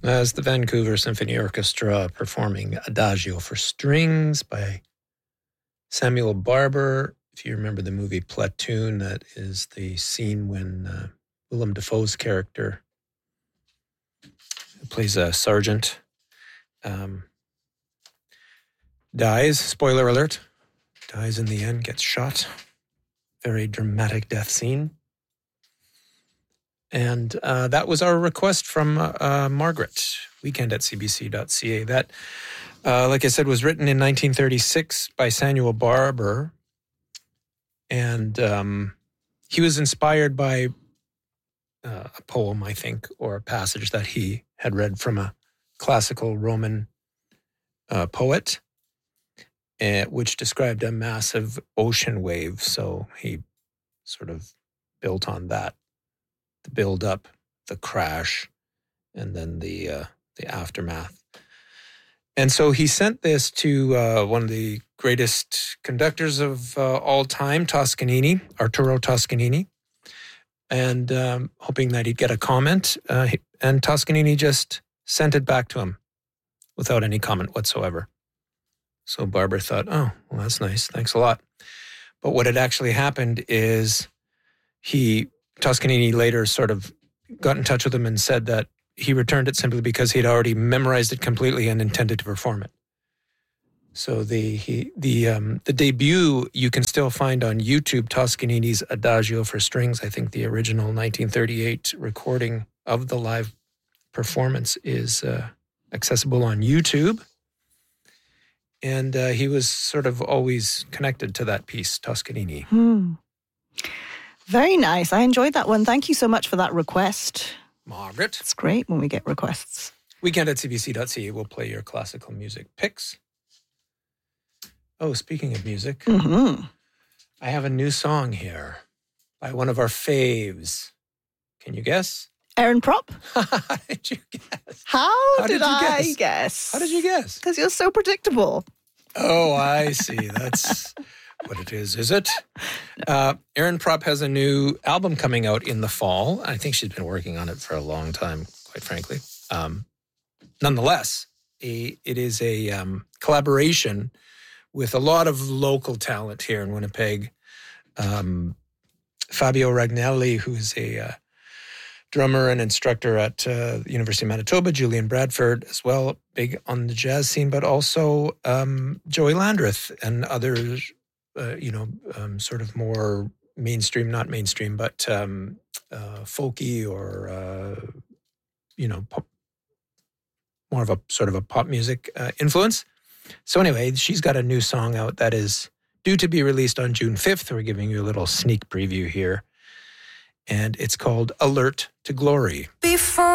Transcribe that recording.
As the Vancouver Symphony Orchestra performing Adagio for Strings by Samuel Barber. If you remember the movie Platoon, that is the scene when Willem Dafoe's character, who plays a sergeant, dies. Spoiler alert. Dies in the end, gets shot. Very dramatic death scene. And that was our request from Margaret, weekend@cbc.ca. That, like I said, was written in 1936 by Samuel Barber. And he was inspired by a poem, I think, or a passage that he had read from a classical Roman poet, which described a massive ocean wave. So he sort of built on that. The build-up, the crash, and then the aftermath. And so he sent this to one of the greatest conductors of all time, Toscanini, Arturo Toscanini, and hoping that he'd get a comment. And Toscanini just sent it back to him without any comment whatsoever. So Barber thought, oh, well, that's nice. Thanks a lot. But what had actually happened is Toscanini later sort of got in touch with him and said that he returned it simply because he'd already memorized it completely and intended to perform it. So the debut you can still find on YouTube, Toscanini's Adagio for Strings. I think the original 1938 recording of the live performance is accessible on YouTube. And he was sort of always connected to that piece, Toscanini. Very nice. I enjoyed that one. Thank you so much for that request. Margaret. It's great when we get requests. Weekend@cbc.ca will play your classical music picks. Oh, speaking of music, I have a new song here by one of our faves. Can you guess? Aaron Prop? How did you guess? How did I guess? How did you guess? Because you're so predictable. Oh, I see. That's what it is it? Aaron Prop has a new album coming out in the fall. I think she's been working on it for a long time, quite frankly. Nonetheless, it is a collaboration with a lot of local talent here in Winnipeg. Fabio Ragnelli, who is a drummer and instructor at the University of Manitoba, Julian Bradford as well, big on the jazz scene, but also Joey Landreth and others, sort of more mainstream, not mainstream, but folky or, pop, more of a sort of a pop music influence. So anyway, she's got a new song out that is due to be released on June 5th. We're giving you a little sneak preview here. And it's called Alert to Glory. Before